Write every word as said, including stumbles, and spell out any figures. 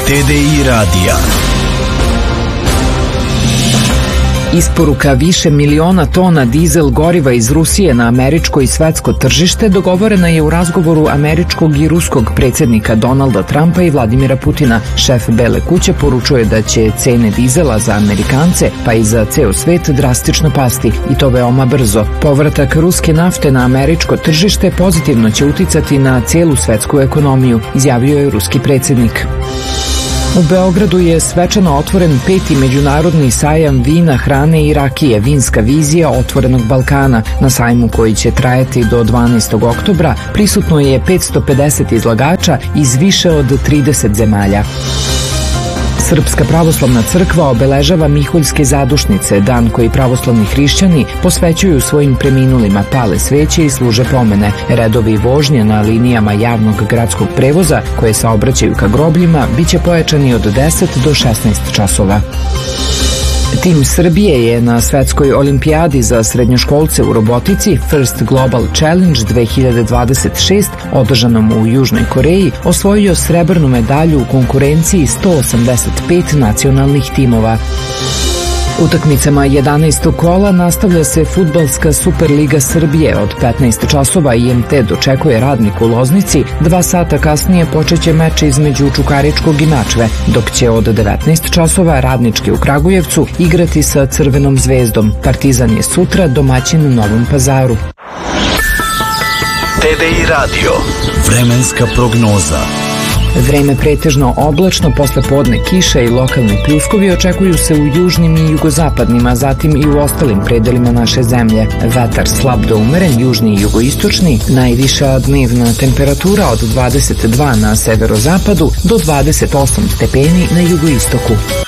T D I radija. Isporuka više miliona tona dizel goriva iz Rusije na američko i svetsko tržište dogovorena je u razgovoru američkog i ruskog predsjednika Donalda Trumpa i Vladimira Putina. Šef Bele kuće poručuje da će cene dizela za Amerikance pa i za ceo svet drastično pasti i to veoma brzo. Povratak ruske nafte na američko tržište pozitivno će uticati na cijelu svetsku ekonomiju, izjavio je ruski predsjednik. U Beogradu je svečano otvoren peti međunarodni sajam vina, hrane i rakije, vinska vizija otvorenog Balkana. Na sajmu koji će trajati do dvanaestog oktobra prisutno je petsto pedeset izlagača iz više od trideset zemalja. Srpska pravoslavna crkva obeležava Miholjske zadušnice, dan koji pravoslavni hrišćani posvećuju svojim preminulima, pale sveće i služe pomene. Redovi vožnje na linijama javnog gradskog prevoza koje saobraćaju ka grobljima biće pojačani od deset do šesnaest časova. Tim Srbije je na Svetskoj olimpijadi za srednjoškolce u robotici First Global Challenge dve hiljade dvadeset šest, održanom u Južnoj Koreji, osvojio srebrnu medalju u konkurenciji sto osamdeset pet nacionalnih timova. Utakmicama jedanaestog kola nastavlja se fudbalska Superliga Srbije. Od petnaest časova I M T dočekuje Radnik u Loznici, dva sata kasnije počeće meč između Čukaričkog i Mačve, dok će od devetnaest časova Radnički u Kragujevcu igrati sa Crvenom zvezdom. Partizan je sutra domaćin u Novom Pazaru. T D I radio. Vremenska prognoza. Vreme pretežno oblačno, posle podne kiša i lokalni pljuskovi očekuju se u južnim i jugozapadnim, a zatim i u ostalim predelima naše zemlje. Vetar slab do umeren, južni i jugoistočni, najviša dnevna temperatura od dvadeset dva na severozapadu do dvadeset osam stepeni na jugoistoku.